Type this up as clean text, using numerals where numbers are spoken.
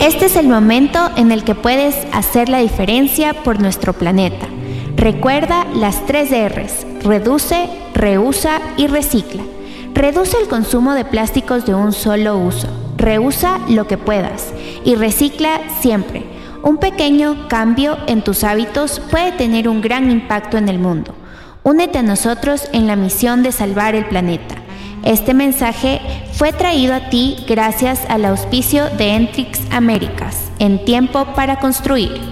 Este es el momento en el que puedes hacer la diferencia por nuestro planeta. Recuerda las 3 R's: reduce, reusa y recicla. Reduce el consumo de plásticos de un solo uso. Reusa lo que puedas y recicla siempre. Un pequeño cambio en tus hábitos puede tener un gran impacto en el mundo. Únete a nosotros en la misión de salvar el planeta. Este mensaje fue traído a ti gracias al auspicio de Entrix Américas, en Tiempo para Construir.